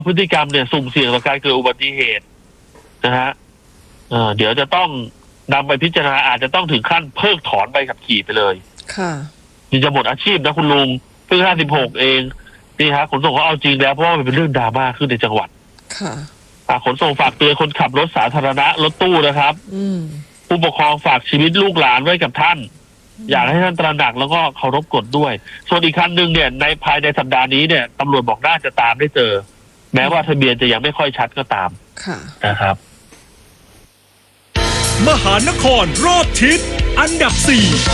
พฤติกรรมเนี่ยสุ่มเสี่ยงต่อการเกิดอุบัติเหตุนะฮะเดี๋ยวจะต้องนำไปพิจารณาอาจจะต้องถึงขั้นเพิกถอนใบขับขี่ไปเลยค่ะจะหมดอาชีพนะคุณลุงเพิ่ง56เองนี่ฮะขนส่งเขาเอาจริงแล้วเพราะว่ามันเป็นเรื่องดราม่าขึ้นในจังหวัดค่ะขนส่งฝากเตือนคนขับรถสาธารณะรถตู้นะครับผู้ปกครองฝากชีวิตลูกหลานไว้กับท่านอยากให้ท่านตระหนักแล้วก็เคารพกฎด้วยส่วนอีกคันหนึ่งเนี่ยในภายในสัปดาห์นี้เนี่ยตำรวจบอกน่าจะตามได้เจอแม้ว่าทะเบียนจะยังไม่ค่อยชัดก็ตามค่ะนะครับมหานครรอบทิศอันดับ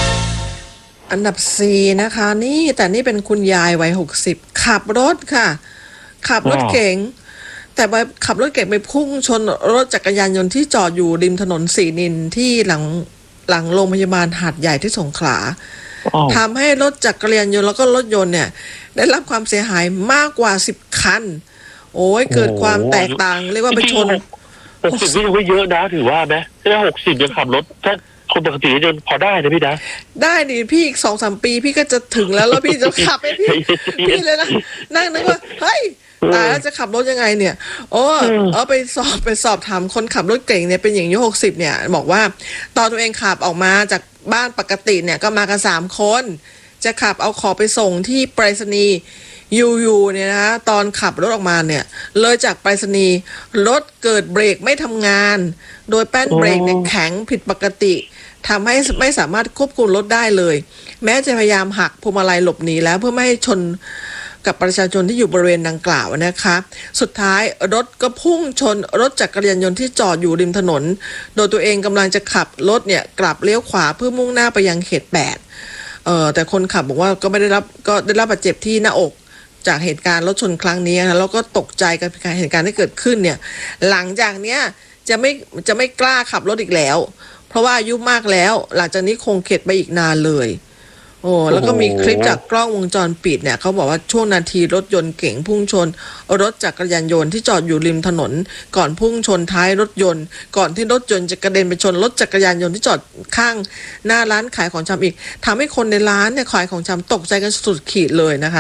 4นะคะนี่แต่นี่เป็นคุณยายวัย60ขับรถค่ะขับรถเก๋งแต่ไปขับรถเก๋งไปพุ่งชนรถจักรยานยนต์ที่จอดอยู่ริมถนนศรีนินที่หลังโรงพยาบาลหาดใหญ่ที่สงขลาทำให้รถจักรยานยนต์แล้วก็รถยนต์เนี่ยได้รับความเสียหายมากกว่า10คันโอ้ยเกิดความแตกต่างเรียกว่าไปชน 60นี่ถือว่าเยอะนะถือว่าไหมแค่60ยังขับรถถ้าคนปกติจะพอได้นะพี่นะได้ดิพี่อีก 2-3 ปีพี่ก็จะถึงแล้วพี่จะขับให้พี่เลยนะนั่งนึกว่าเฮ้ยตายแล้วจะขับรถยังไงเนี่ยไปสอบถามคนขับรถเก่งเนี่ยเป็นหญิงอายุ60เนี่ยบอกว่าตอนตัวเองขับออกมาจากบ้านปกติเนี่ยก็มากัน3คนจะขับเอาของไปส่งที่ไปรษณีย์อยู่เนี่ยนะตอนขับรถออกมาเนี่ยเลยจากไปรษณีย์รถเกิดเบรกไม่ทำงานโดยแป้นเบรกเนี่ยแข็งผิดปกติทำให้ไม่สามารถควบคุมรถได้เลยแม้จะพยายามหักพวงมาลัยหลบหนีแล้วเพื่อไม่ให้ชนกับประชาชนที่อยู่บริเวณดังกล่าวนะคะสุดท้ายรถก็พุ่งชนรถจักรยานยนต์ที่จอดอยู่ริมถนนโดยตัวเองกำลังจะขับรถเนี่ยกลับเลี้ยวขวาเพื่อมุ่งหน้าไปยังเขต8แต่คนขับบอกว่าก็ได้รับบาดเจ็บที่หน้าอกจากเหตุการณ์รถชนครั้งนี้นะแล้วก็ตกใจกับเหตุการณ์ที่เกิดขึ้นเนี่ยหลังจากเนี้ยจะไม่กล้าขับรถอีกแล้วเพราะว่าอายุมากแล้วหลังจากนี้คงเข็ดไปอีกนานเลยแล้วก็มีคลิปจากกล้องวงจรปิดเนี่ยเขาบอกว่าช่วงนาทีรถยนต์เก๋งพุ่งชนรถจักรยานยนต์ที่จอดอยู่ริมถนนก่อนพุ่งชนท้ายรถยนต์ก่อนที่รถยนต์จะกระเด็นไปชนรถจักรยานยนต์ที่จอดข้างหน้าร้านขายของชำอีกทำให้คนในร้านเนี่ยขายของชำตกใจกันสุดขีดเลยนะคะ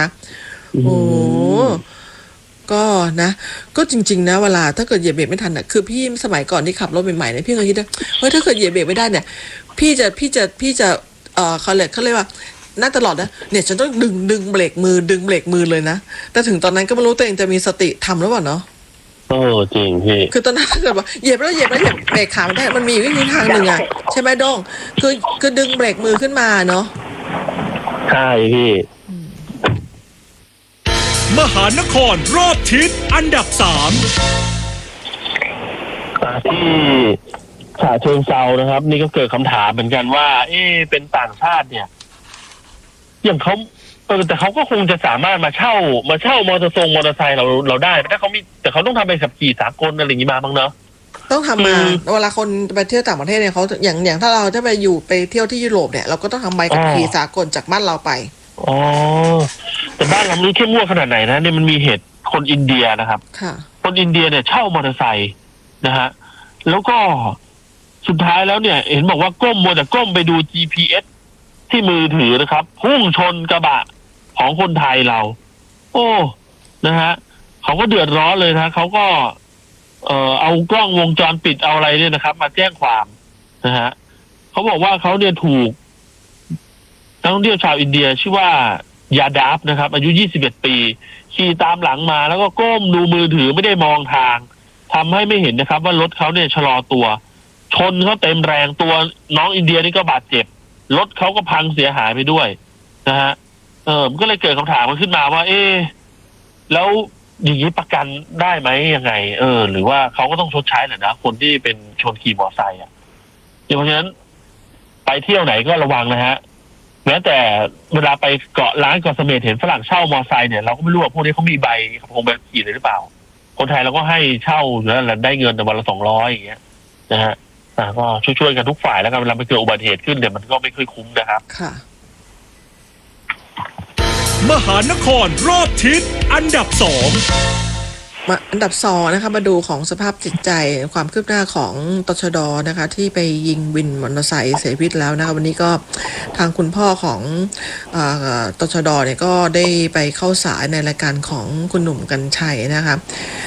ก็นะก็จริงๆนะเวลาถ้าเกิดเหยียบเบรกไม่ทันน่ะคือพี่สมัยก่อนที่ขับรถใหม่ๆเนี่ยพี่เคยคิดว่าเฮ้ยถ้าเกิดเหยียบเบรกไม่ได้เนี่ยพี่จะเขาเรียกว่าน่าตลอดนะเนี่ยฉันต้องดึงเบรกมือเลยนะแต่ถึงตอนนั้นก็ไม่รู้ตัวเองจะมีสติทำหรือเปล่าเนาะจริงพี่คือตอนนั้นถ้าเกิดว่าเหยียบแล้วเบรกขาไม่ได้มันมีวิธีทางหนึ่งอะใช่ไหมโด้งคือดึงเบรกมือขึ้นมาเนาะใช่พี่มหานครรอบทิศอันดับที่ฉะเชิงเทรานะครับนี่ก็เกิดคำถามเหมือนกันว่าเป็นต่างชาติเนี่ยอย่างเขาแต่เขาก็คงจะสามารถมาเช่ามอเตอร์ไซค์เราได้ถ้าเขามีแต่เขาต้องทำใบขับขี่สากลอะไรอย่างนี้มาบ้างเนาะต้องทำมาเวลาคนไปเที่ยวต่างประเทศเนี่ยเขาอย่างถ้าเราจะไปเที่ยวที่ยุโรปเนี่ยเราก็ต้องทำใบขับขี่สากลจากบ้านเราไปแต่บ้านเราไม่เข้มงวดขนาดไหนนะเนี่ยมันมีเหตุคนอินเดียนะครับคนอินเดียเนี่ยเช่ามอเตอร์ไซค์นะฮะแล้วก็สุดท้ายแล้วเนี่ยเห็นบอกว่ามัวแต่ก้มไปดู GPS ที่มือถือนะครับพุ่งชนกระบะของคนไทยเรานะฮะเขาก็เดือดร้อนเลยนะเขาก็เอากล้องวงจรปิดเอาอะไรเนี่ยนะครับมาแจ้งความนะฮะเขาบอกว่าเขาเนี่ยถูกนักท่องเที่ยวชาวอินเดียชื่อว่ายาดาฟนะครับอายุ21ปีขี่ตามหลังมาแล้วก็ก้มดูมือถือไม่ได้มองทางทำให้ไม่เห็นนะครับว่ารถเขาเนี่ยชะลอตัวชนเขาเต็มแรงตัวน้องอินเดียนี่ก็บาดเจ็บรถเขาก็พังเสียหายไปด้วยนะฮะมันก็เลยเกิดคำถามขึ้นมาว่าแล้วอย่างนี้ประกันได้ไหมยังไงหรือว่าเขาก็ต้องชดใช้แหละนะคนที่เป็นชนขี่มอเตอร์ไซค์เพราะฉะนั้นไปเที่ยวไหนก็ระวังนะฮะแม้แต่เวลาไปเกาะเสม็ดเห็นฝรั่งเช่ามอเตอร์ไซค์เนี่ยเราก็ไม่รู้ว่าพวกนี้เขามีใบขี่เลยหรือเปล่าคนไทยเราก็ให้เช่าแล้วได้เงินแต่วันละ200อย่างเงี้ยนะฮะก็ช่วยกันทุกฝ่ายแล้วกันเวลาไปเกิดอุบัติเหตุขึ้นเนี่ยมันก็ไม่ค่อยคุ้มนะครับค่ะมหานครรอบทิศอันดับอันดับ2นะคะมาดูของสภาพจิตใจความคืบหน้าของตชด.นะคะที่ไปยิงวินมอเตอร์ไซค์เสียชีวิตแล้วนะคะวันนี้ก็ทางคุณพ่อของตชด.เนี่ยก็ได้ไปเข้าสายในรายการของคุณหนุ่มกรรชัยนะคะ